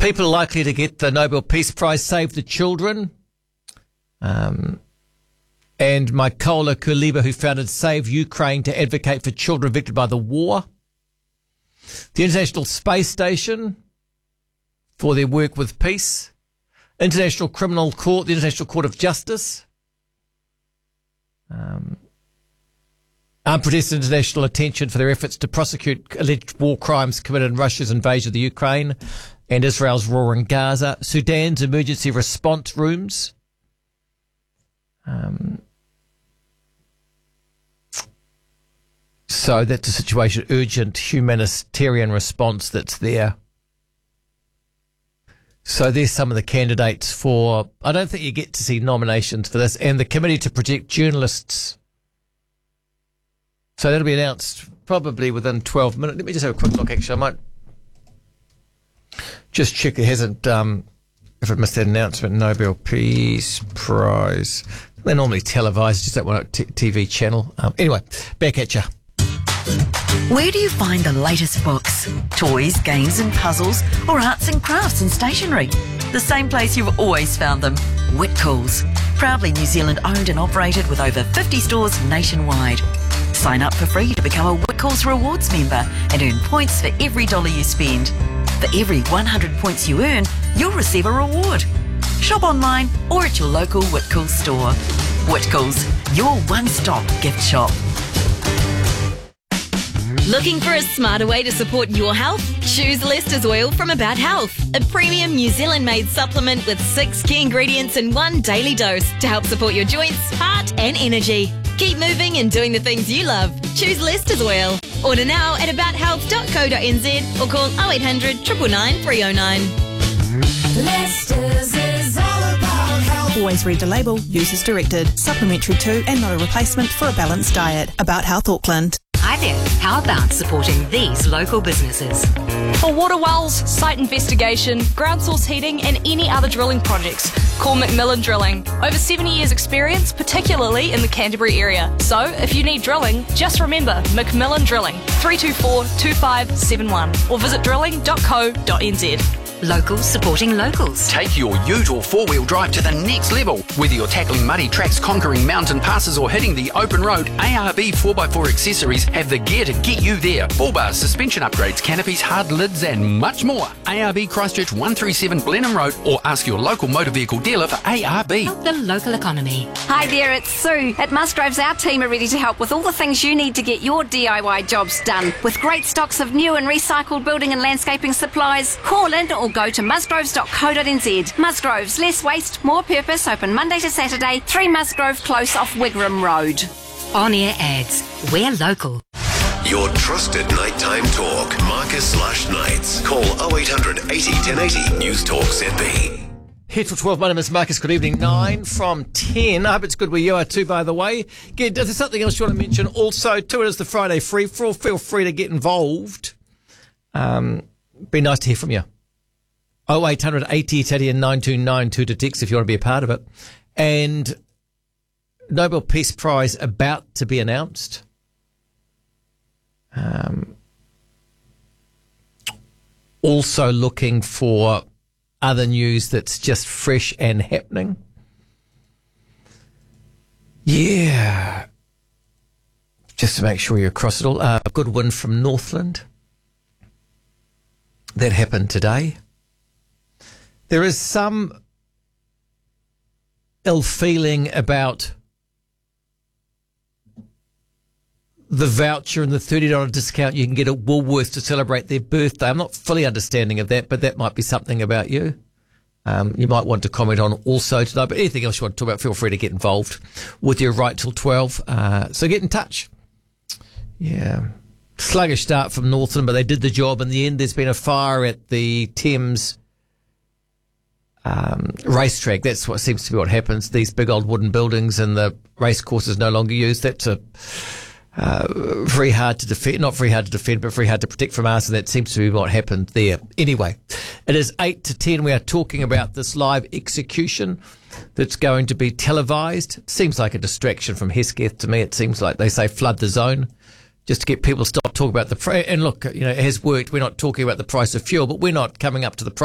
People likely to get the Nobel Peace Prize, Save the Children. And Mykola Kuleba, who founded Save Ukraine to advocate for children affected by the war. The International Space Station for their work with peace. International Criminal Court, the International Court of Justice. Unprecedented international attention for their efforts to prosecute alleged war crimes committed in Russia's invasion of the Ukraine and Israel's war in Gaza. Sudan's emergency response rooms. So that's a situation, urgent humanitarian response that's there. So there's some of the candidates for, I don't think you get to see nominations for this, and the Committee to Protect Journalists. So that'll be announced probably within 12 minutes. Let me just have a quick look, actually. I might just check it hasn't, if it missed that announcement, Nobel Peace Prize. They're normally televised, just that one TV channel. Anyway, back at you. Where do you find the latest books, toys, games and puzzles, or arts and crafts and stationery? The same place you've always found them, Whitcoulls. Proudly New Zealand owned and operated with over 50 stores nationwide. Sign up for free to become a Whitcoulls Rewards member and earn points for every dollar you spend. For every 100 points you earn, you'll receive a reward. Shop online or at your local Whitcoulls store. Whitcoulls, your one-stop gift shop. Looking for a smarter way to support your health? Choose Lester's Oil from About Health, a premium New Zealand-made supplement with 6 key ingredients in one daily dose to help support your joints, heart and energy. Keep moving and doing the things you love. Choose Lester's Oil. Order now at abouthealth.co.nz or call 0800 999 309. Lester's is all about health. Always read the label. Use as directed. Supplementary to and not a replacement for a balanced diet. About Health Auckland. Hi there. How about supporting these local businesses? For water wells, site investigation, ground source heating and any other drilling projects, call Macmillan Drilling. Over 70 years experience, particularly in the Canterbury area. So if you need drilling, just remember Macmillan Drilling, 324-2571 or visit drilling.co.nz. Locals supporting locals. Take your ute or four-wheel drive to the next level. Whether you're tackling muddy tracks, conquering mountain passes or hitting the open road, ARB 4x4 accessories have the gear to get you there. Bull bars, suspension upgrades, canopies, hard lids and much more. ARB Christchurch 137 Blenheim Road or ask your local motor vehicle dealer for ARB. Help the local economy. Hi there, it's Sue. At Musgroves, our team are ready to help with all the things you need to get your DIY jobs done. With great stocks of new and recycled building and landscaping supplies, call in or go to musgroves.co.nz. Musgroves, less waste, more purpose, open Monday to Saturday, 3 Musgrove Close off Wigram Road. On-air ads. We're local. Your trusted nighttime talk. Marcus/Knights. Call 0800 80 1080. News Talk ZB. Here till 12. My name is Marcus. Good evening. 9 from 10. I hope it's good where you are too, by the way. Is there something else you want to mention? Also, too, it is the Friday free for all. Feel free to get involved. Be nice to hear from you. 0800 80 1080 and 9292 to text if you want to be a part of it. And Nobel Peace Prize about to be announced. Also looking for other news that's just fresh and happening. Yeah. Just to make sure you're across it all. A good win from Northland. That happened today. There is some ill feeling about the voucher and the $30 discount you can get at Woolworths to celebrate their birthday. I'm not fully understanding of that, but that might be something about you. You might want to comment on also tonight, but anything else you want to talk about, feel free to get involved with your right till 12. So get in touch. Yeah. Sluggish start from Northland, but they did the job in the end. There's been a fire at the Thames racetrack. That's what seems to be what happens. These big old wooden buildings and the race courses no longer used. That's a very hard to defend, not very hard to defend, but very hard to protect from us, and that seems to be what happened there. Anyway, it is 8 to 10. We are talking about this live execution that's going to be televised. It seems like a distraction from Hesketh to me. It seems like they say flood the zone just to get people to stop talking about the price. And look, it has worked. We're not talking about the price of fuel, but we're not coming up to the price